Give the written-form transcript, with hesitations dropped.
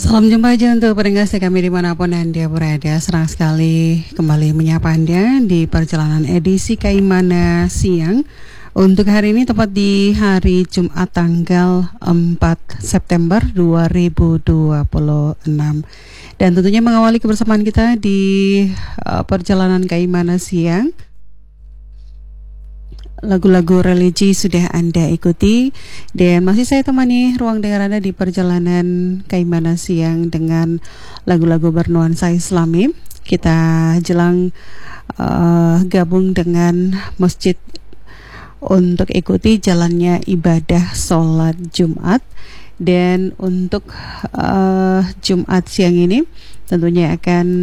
Salam jumpa aja untuk pendengar setia kami dimanapun Anda berada. Senang sekali kembali menyapa Anda di perjalanan edisi Kaimana Siang. Untuk hari ini tepat di hari Jumat tanggal 4 September 2026. Dan tentunya mengawali kebersamaan kita di perjalanan Kaimana Siang. Lagu-lagu religi sudah Anda ikuti dan masih saya temani ruang dengar Anda di perjalanan Kaimana Siang dengan lagu-lagu bernuansa Islami. Kita jelang gabung dengan masjid untuk ikuti jalannya ibadah sholat Jumat. Dan untuk Jumat siang ini tentunya akan